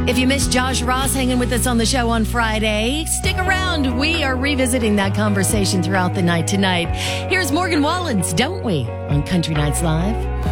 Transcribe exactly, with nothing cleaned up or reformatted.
If you missed Josh Ross hanging with us on the show on Friday, stick around. We are revisiting that conversation throughout the night tonight. Here's Morgan Wallen's Don't We on Country Nights Live.